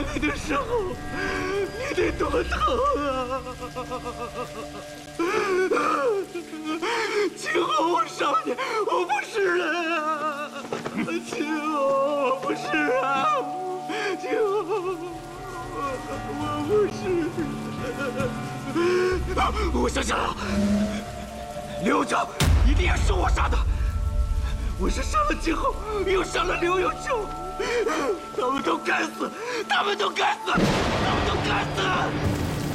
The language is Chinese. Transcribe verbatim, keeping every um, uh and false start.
你的时候，你得多疼啊！今后我少年，我不是人啊！今后我不是啊！今后我不是人。我想想了，刘璋一定是我杀的。我是杀了今后，又杀了刘永秋。他们都该死！他们都该死！他们都该死！